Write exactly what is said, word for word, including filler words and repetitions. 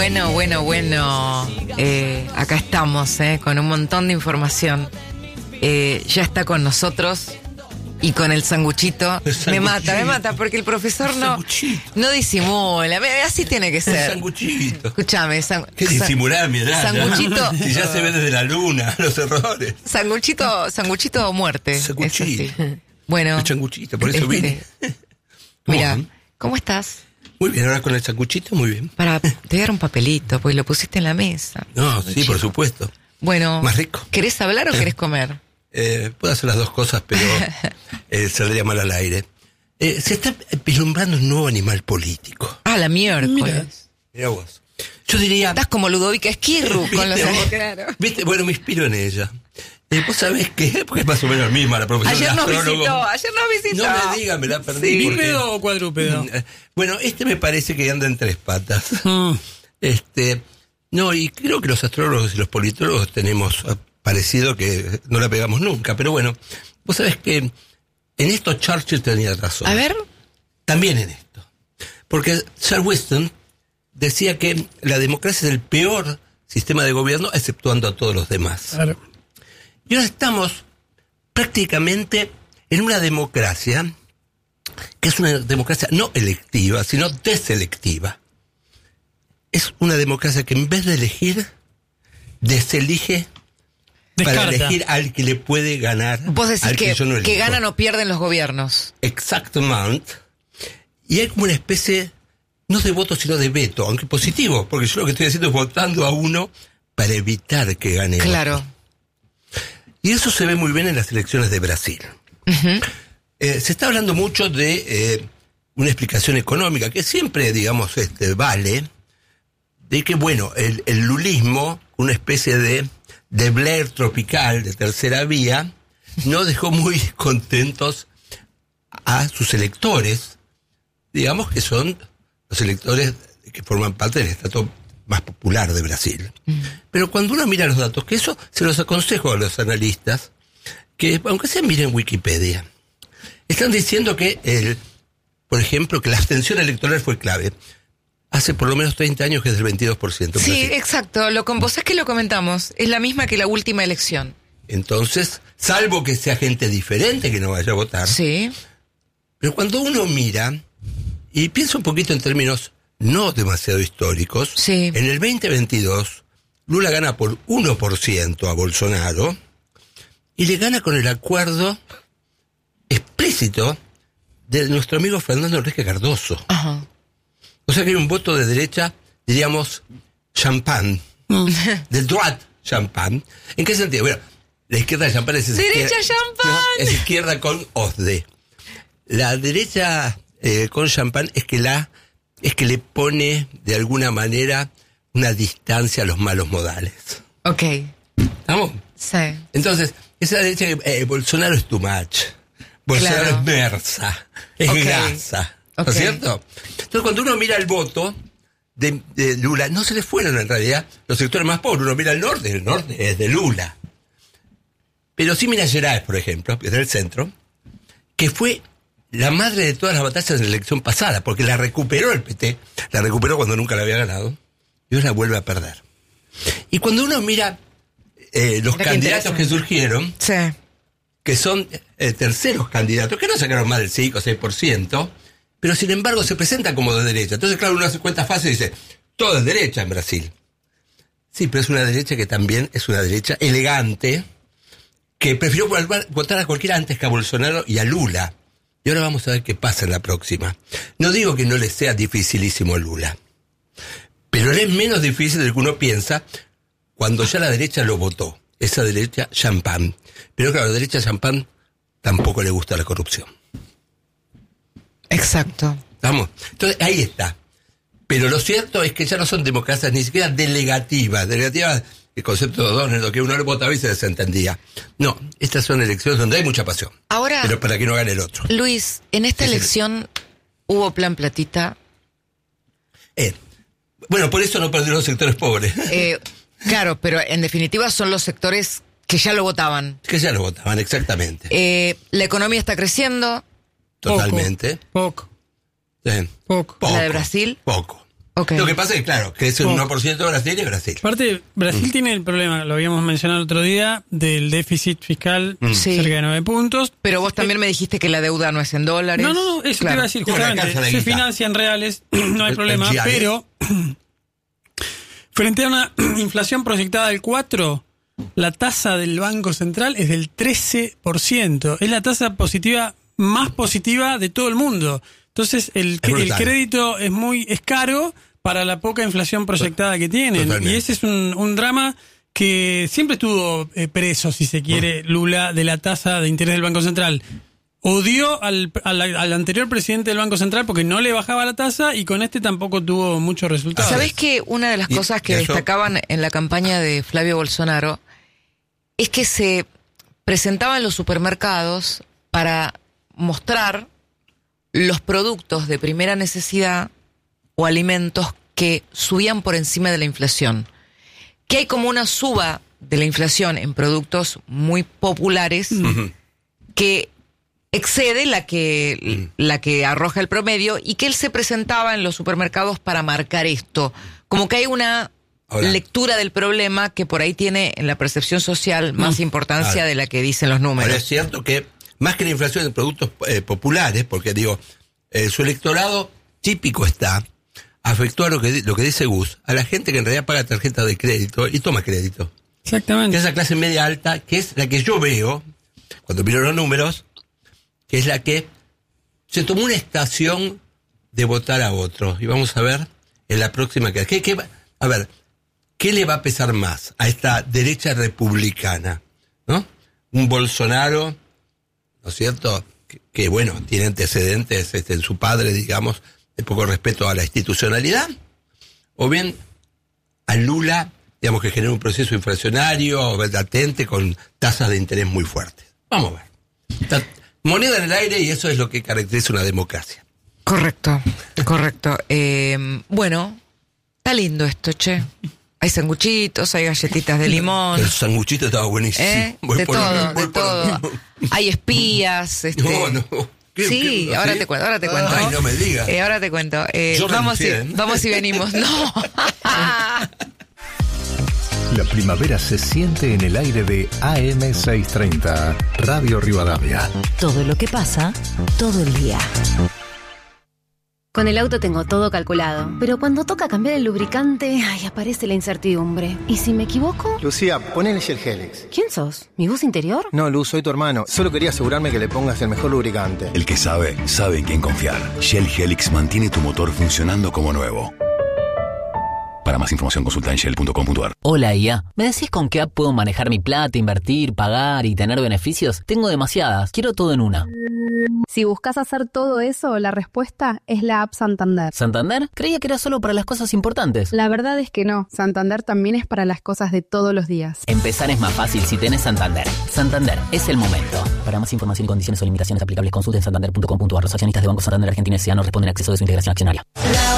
Bueno, bueno, bueno. Eh, acá estamos, eh, con un montón de información. Eh, ya está con nosotros y con el sanguchito. El me sanguchito. mata, me mata, porque el profesor El no, sanguchito. no disimula. Ve, Así tiene que El ser. sanguchito. Escúchame, san, ¿Qué disimular, mi edad? sanguchito. Si ya se ve desde la luna los errores. sanguchito, sanguchito o muerte. Es Sanguchito. así. Bueno. El sanguchito, por eso este, vine. Mira, Bueno. ¿cómo estás? Muy bien, ahora con el sanguchito, muy bien. Para, te voy a dar un papelito, pues lo pusiste en la mesa. No, sí, por supuesto. Bueno. Más rico. ¿Querés hablar o querés comer? Eh, puedo hacer las dos cosas, pero eh, saldría mal al aire. Eh, se está vislumbrando un nuevo animal político. Ah, la miércoles. Mira vos. Yo diría... Estás como Ludovica Esquirru con los... ¿Viste vos? Claro. ¿Viste? Bueno, me inspiro en ella. Eh, ¿Vos sabés qué? Porque es más o menos la misma, la profesora Ayer de nos astrólogo. visitó, ayer nos visitó. No me diga, me la perdí. Sí. porque- ¿Bípedo o cuadrúpedo? Eh, Bueno, este me parece que anda en tres patas. Mm. Este, no, y creo que los astrólogos y los politólogos tenemos eh, parecido que no la pegamos nunca. Pero bueno, vos sabés que en esto Churchill tenía razón. A ver. También en esto. Porque Sir Winston decía que la democracia es el peor sistema de gobierno, exceptuando a todos los demás. Claro. Y ahora estamos prácticamente en una democracia que es una democracia no electiva, sino deselectiva. Es una democracia que en vez de elegir, deselige Descarta. para elegir al que le puede ganar. Vos decís al que, yo no que elijo. ganan o pierden los gobiernos. Exactamente. Y hay como una especie, no de voto, sino de veto, aunque positivo, porque yo lo que estoy haciendo es votando a uno para evitar que gane otro. Claro. Y eso se ve muy bien en las elecciones de Brasil. Ujú. Eh, se está hablando mucho de eh, una explicación económica, que siempre, digamos, este, vale, de que, bueno, el, el lulismo, una especie de, de Blair tropical, de tercera vía, no dejó muy contentos a sus electores, digamos que son los electores que forman parte del estrato más popular de Brasil. Mm. Pero cuando uno mira los datos, que eso se los aconsejo a los analistas, que aunque se miren Wikipedia, están diciendo que, el, por ejemplo, que la abstención electoral fue clave. Hace por lo menos treinta años que es del veintidós por ciento. en Sí, Brasil. exacto. Lo con vos es que lo comentamos. Es la misma que la última elección. Entonces, salvo que sea gente diferente que no vaya a votar. Sí. Pero cuando uno mira, y piensa un poquito en términos no demasiado históricos, Sí. en el veinte veintidós, Lula gana por uno por ciento a Bolsonaro y le gana con el acuerdo explícito de nuestro amigo Fernando Enrique Cardoso. Ajá. O sea que hay un voto de derecha, diríamos, champán, del droit champán. ¿En qué sentido? Bueno, la izquierda de champán es esa Derecha izquierda, champán. no, es izquierda con O S D E. La derecha eh, con champán es que la es que le pone de alguna manera una distancia a los malos modales. Ok. ¿Estamos? Sí. Entonces, esa derecha, eh, Bolsonaro es too much. Bolsonaro Claro. es mersa, es Ok. grasa. ¿No Ok. es cierto? Entonces, cuando uno mira el voto de, de Lula, no se le fueron en realidad los sectores más pobres. Uno mira el norte, el norte es de Lula. Pero sí mira Gerais, por ejemplo, que es del centro, que fue la madre de todas las batallas en la elección pasada, porque la recuperó el P T, la recuperó cuando nunca la había ganado, y ahora la vuelve a perder. Y cuando uno mira eh, los Mira qué candidatos que interesante. surgieron, Sí. que son eh, terceros candidatos, que no sacaron más del cinco o seis por ciento, pero sin embargo se presentan como de derecha. Entonces, claro, uno hace cuenta fácil y dice, todo es derecha en Brasil. Sí, pero es una derecha que también es una derecha elegante, que prefirió votar a cualquiera antes que a Bolsonaro y a Lula. Y ahora vamos a ver qué pasa en la próxima. No digo que no le sea dificilísimo a Lula, pero le es menos difícil de lo que uno piensa cuando ya la derecha lo votó. Esa derecha champán. Pero claro, la derecha champán tampoco le gusta la corrupción. Exacto. ¿Estamos? Entonces, ahí está. Pero lo cierto es que ya no son democracias ni siquiera delegativas. Delegativas, el concepto de O'Donnell, lo que uno le votaba y se desentendía. No, estas son elecciones donde hay mucha pasión. Ahora, Pero para que no gane el otro. Luis, en esta Sí, sí. elección hubo plan platita. Eh, bueno, por eso no perdieron los sectores pobres. Eh, claro, pero en definitiva son los sectores que ya lo votaban. Que ya lo votaban, exactamente. Eh, la economía está creciendo. Totalmente. Poco. Sí. Poco. Poco. ¿La de Brasil? Poco. Ok. Lo que pasa es que, claro, crece un Oh. uno por ciento de Brasil y Brasil. Aparte, Brasil Mm. tiene el problema, lo habíamos mencionado el otro día, del déficit fiscal Mm. Sí. cerca de nueve puntos. Pero vos también me dijiste que la deuda no es en dólares. No, no, no, eso Claro. te iba a decir, Tiene una justamente, casa la se guita. financian reales, no hay El- problema, el G I. pero frente a una inflación proyectada del cuatro, la tasa del Banco Central es del trece por ciento. Es la tasa positiva más positiva de todo el mundo. Entonces, el, Es el brutal. crédito es muy es caro para la poca inflación proyectada que tienen. Totalmente. Y ese es un, un drama que siempre estuvo eh, preso, si se quiere, Lula, de la tasa de interés del Banco Central. Odió al, al, al anterior presidente del Banco Central porque no le bajaba la tasa y con este tampoco tuvo muchos resultados. ¿Sabés que una de las Y cosas que eso- destacaban en la campaña de Flavio Bolsonaro es que se presentaba en los supermercados para mostrar los productos de primera necesidad o alimentos que subían por encima de la inflación? Que hay como una suba de la inflación en productos muy populares Ujú. que excede la que, la que arroja el promedio, y que él se presentaba en los supermercados para marcar esto. Como que hay una Ahora. lectura del problema que por ahí tiene en la percepción social más importancia Claro. de la que dicen los Ahora números. es cierto que, más que la inflación de productos eh, populares, porque digo, eh, su electorado típico está, afectó a lo que, di- lo que dice Gus, a la gente que en realidad paga tarjeta de crédito y toma crédito. Que Exactamente. es la clase media alta, que es la que yo veo, cuando miro los números, que es la que se tomó una estación de votar a otro. Y vamos a ver en la próxima que... ¿qué, qué va- a ver, ¿qué le va a pesar más a esta derecha republicana? ¿No? Un Bolsonaro, ¿no es cierto? Que, que, bueno, tiene antecedentes este, en su padre, digamos, de poco respeto a la institucionalidad. O bien a Lula, digamos, que genera un proceso inflacionario latente con tasas de interés muy fuertes. Vamos a ver. Está moneda en el aire, y eso es lo que caracteriza una democracia. Correcto, correcto. Eh, bueno, está lindo esto, che. Hay sanguchitos, hay galletitas de limón. El sanguchito estaba buenísimo. ¿Eh? Voy De por lo todo, mismo, voy de por lo todo. mismo. Hay espías. Este... No, no. ¿Qué- Sí, qué- ahora ¿sí? te cuento, ahora te cuento. Ay, no me digas. Eh, ahora te cuento. Eh, Yo vamos, y, renuncié, ¿eh? vamos y venimos. No. La primavera se siente en el aire de A M seiscientos treinta, Radio Rivadavia. Todo lo que pasa, todo el día. Con el auto tengo todo calculado, pero cuando toca cambiar el lubricante, ay, aparece la incertidumbre. ¿Y si me equivoco? Lucía, ponele Shell Helix. ¿Quién sos? ¿Mi voz interior? No, Luz, soy tu hermano. Solo quería asegurarme que le pongas el mejor lubricante. El que sabe, sabe en quién confiar. Shell Helix mantiene tu motor funcionando como nuevo. Para más información consulta en shell punto com punto a r. Hola I A, ¿me decís con qué app puedo manejar mi plata, invertir, pagar y tener beneficios? Tengo demasiadas, quiero todo en una. Si buscas hacer todo eso, la respuesta es la app Santander. ¿Santander? Creía que era solo para las cosas importantes. La verdad es que no, Santander también es para las cosas de todos los días. Empezar es más fácil si tenés Santander. Santander, es el momento. Para más información y condiciones o limitaciones aplicables, consulten santander punto com punto a r. Los accionistas de Banco Santander Argentina S A no responden a acceso de su integración accionaria.